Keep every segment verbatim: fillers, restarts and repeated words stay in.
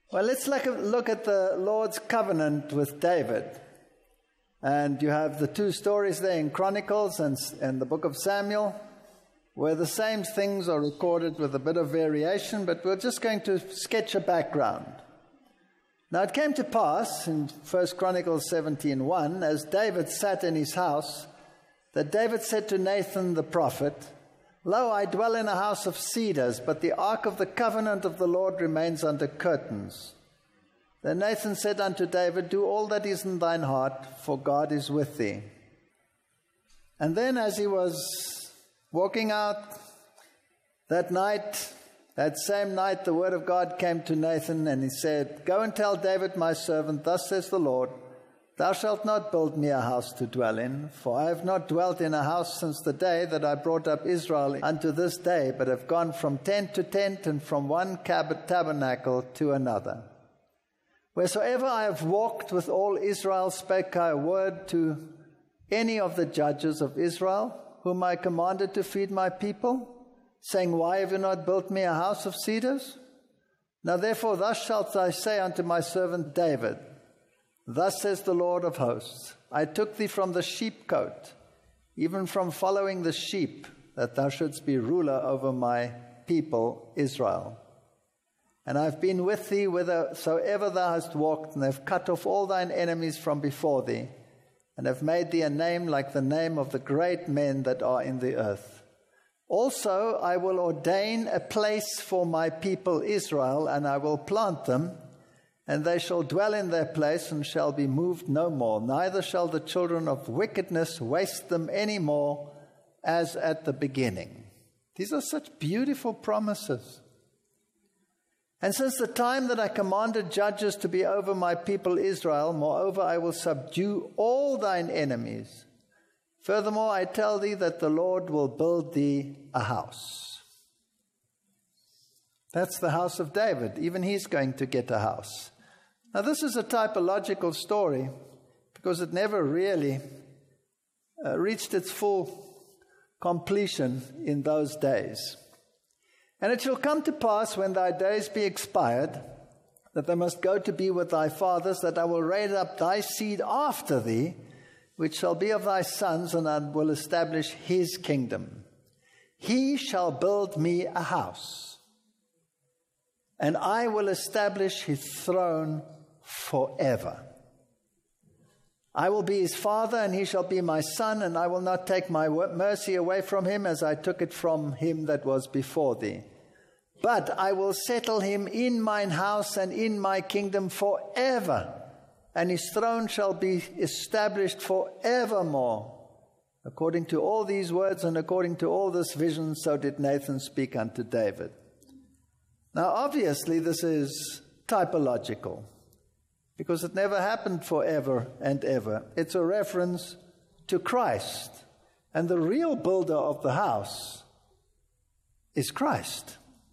Well, let's look at, look at the Lord's covenant with David. And you have the two stories there in Chronicles and, and the book of Samuel, where the same things are recorded with a bit of variation, but we're just going to sketch a background. Now it came to pass in First Chronicles seventeen one, as David sat in his house, that David said to Nathan the prophet, "Lo, I dwell in a house of cedars, but the ark of the covenant of the Lord remains under curtains." Then Nathan said unto David, "Do all that is in thine heart, for God is with thee." And then as he was walking out that night, that same night, the word of God came to Nathan, and he said, "Go and tell David my servant, thus says the Lord, Thou shalt not build me a house to dwell in, for I have not dwelt in a house since the day that I brought up Israel unto this day, but have gone from tent to tent and from one tabernacle to another. Wheresoever I have walked with all Israel, spake I a word to any of the judges of Israel, whom I commanded to feed my people, saying, Why have you not built me a house of cedars? Now therefore thus shalt thou say unto my servant David, Thus says the Lord of hosts, I took thee from the sheepcote, even from following the sheep, that thou shouldst be ruler over my people Israel. And I have been with thee whithersoever thou hast walked, and have cut off all thine enemies from before thee, and have made thee a name like the name of the great men that are in the earth. Also I will ordain a place for my people Israel, and I will plant them, and they shall dwell in their place, and shall be moved no more. Neither shall the children of wickedness waste them any more, as at the beginning." These are such beautiful promises. "And since the time that I commanded judges to be over my people Israel, moreover I will subdue all thine enemies. Furthermore I tell thee that the Lord will build thee a house." That's the house of David. Even he's going to get a house. Now this is a typological story because it never really uh, reached its full completion in those days. "And it shall come to pass when thy days be expired, that thou must go to be with thy fathers, that I will raise up thy seed after thee, which shall be of thy sons, and I will establish his kingdom. He shall build me a house, and I will establish his throne forever. I will be his father, and he shall be my son, and I will not take my mercy away from him, as I took it from him that was before thee. But I will settle him in mine house and in my kingdom forever, and his throne shall be established forevermore. According to all these words and according to all this vision, so did Nathan speak unto David." Now obviously this is typological, because it never happened forever and ever. It's a reference to Christ. And the real builder of the house is Christ.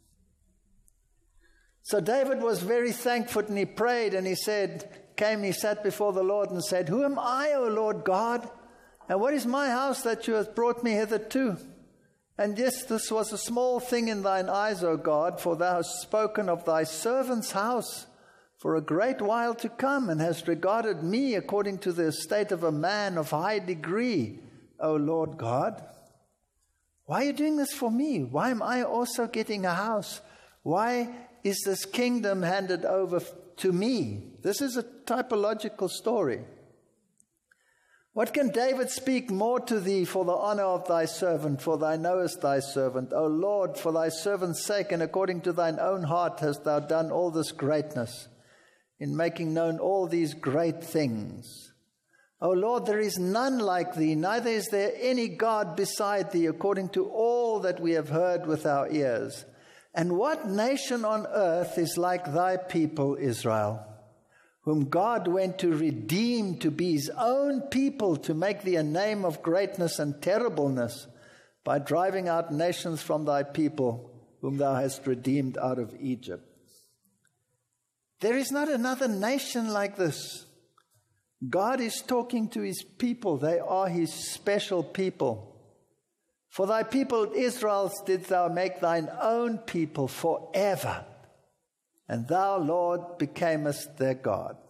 So David was very thankful, and he prayed, and he said, came, he sat before the Lord and said, "Who am I, O Lord God? And what is my house that you have brought me hitherto? And yes, this was a small thing in thine eyes, O God, for thou hast spoken of thy servant's house for a great while to come, and hast regarded me according to the estate of a man of high degree, O Lord God. Why are you doing this for me? Why am I also getting a house? Why is this kingdom handed over to me?" This is a typological story. "What can David speak more to thee for the honor of thy servant? For thou knowest thy servant. O Lord, for thy servant's sake, and according to thine own heart hast thou done all this greatness, in making known all these great things. O Lord, there is none like thee, neither is there any God beside thee, according to all that we have heard with our ears. And what nation on earth is like thy people Israel, whom God went to redeem to be his own people, to make thee a name of greatness and terribleness, by driving out nations from thy people, whom thou hast redeemed out of Egypt." There is not another nation like this. God is talking to his people. They are his special people. "For thy people Israel didst thou make thine own people forever." and thou, Lord, becamest their God.